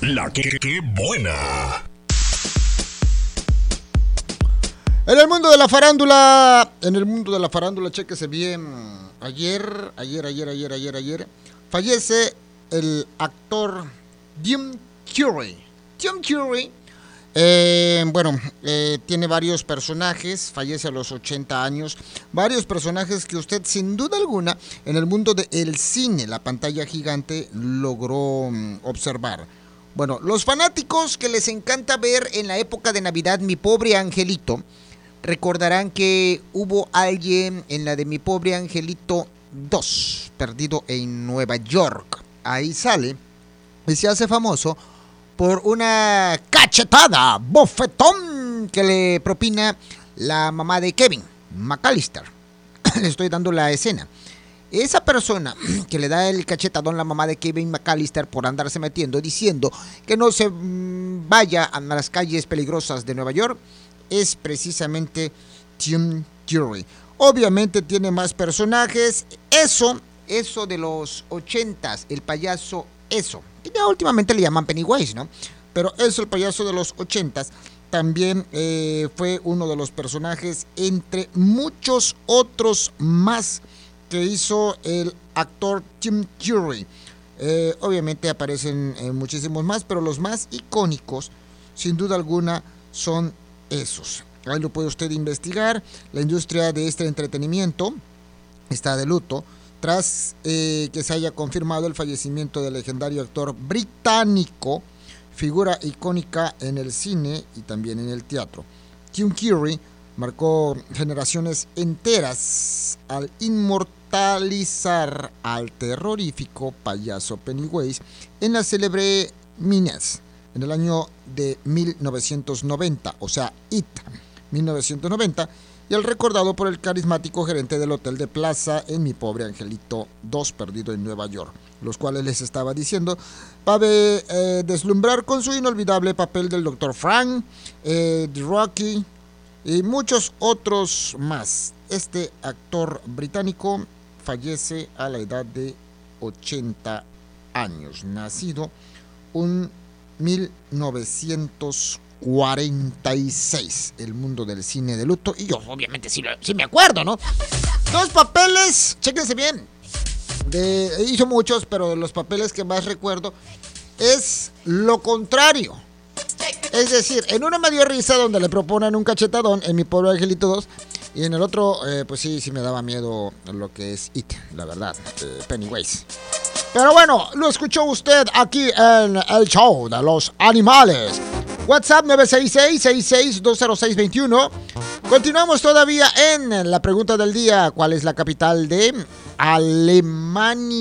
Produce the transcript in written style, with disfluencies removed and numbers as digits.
La que buena. En el mundo de la farándula, chéquese bien. Ayer, fallece el actor Jim Carrey. Tiene varios personajes, fallece a los 80 años, varios personajes que usted sin duda alguna en el mundo del cine, la pantalla gigante, logró observar. Bueno, los fanáticos que les encanta ver en la época de Navidad Mi Pobre Angelito, recordarán que hubo alguien en la de Mi Pobre Angelito 2, perdido en Nueva York. Ahí sale y se hace famoso por una cachetada, bofetón que le propina la mamá de Kevin McAllister. Le estoy dando la escena. Esa persona que le da el cachetadón a la mamá de Kevin McAllister por andarse metiendo, diciendo que no se vaya a las calles peligrosas de Nueva York, es precisamente Jim Carrey. Obviamente tiene más personajes. Eso de los 80s, el payaso eso. Y ya últimamente le llaman Pennywise, ¿no? Pero eso, el payaso de los 80s, también fue uno de los personajes entre muchos otros más que hizo el actor Jim Carrey. Obviamente aparecen muchísimos más, pero los más icónicos, sin duda alguna, son esos. Ahí lo puede usted investigar. La industria de este entretenimiento está de luto tras que se haya confirmado el fallecimiento del legendario actor británico, figura icónica en el cine y también en el teatro. Jim Carrey marcó generaciones enteras al inmortalizar al terrorífico payaso Pennywise en la célebre Minions en el año de 1990, o sea, IT 1990, y el recordado por el carismático gerente del hotel de Plaza en Mi Pobre Angelito 2, perdido en Nueva York, los cuales les estaba diciendo, cabe deslumbrar con su inolvidable papel del Dr. Frank, de Rocky y muchos otros más. Este actor británico fallece a la edad de 80 años, nacido un 1946, el mundo del cine de luto, y yo obviamente sí me acuerdo, ¿no? Dos papeles, chéquense bien, hizo muchos, pero los papeles que más recuerdo es lo contrario. Es decir, en uno me dio risa donde le proponen un cachetadón en Mi Pobre Angelito 2, y en el otro, pues sí me daba miedo lo que es It, la verdad, Pennywise. Pero bueno, lo escuchó usted aquí en el show de los animales. WhatsApp 966-66-20621. Continuamos todavía en la pregunta del día. ¿Cuál es la capital de Alemania?